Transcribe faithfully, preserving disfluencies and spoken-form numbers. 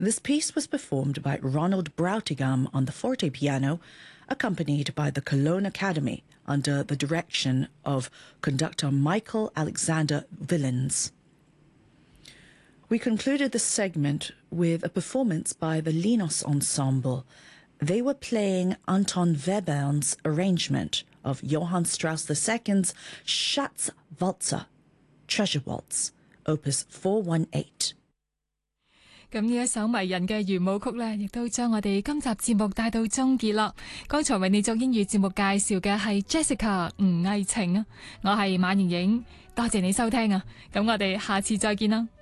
This piece was performed by Ronald Broughtigam on the forte piano, accompanied by the Cologne Academy under the direction of conductor Michael Alexander Villens. We concluded the segment with a performance by the Linos Ensemble. They were playing Anton Webern's arrangement of Johann Strauss the Second's Schatzwalzer, Treasure Waltz, Opus four eighteen。 咁呢一首迷人嘅圓舞曲呢，亦都將我哋今集節目帶到終結啦。剛才為你作英語節目介紹嘅係 Jessica 吳藝晴啊，我係馬盈盈，多謝你收聽啊，咁我哋下次再見啦。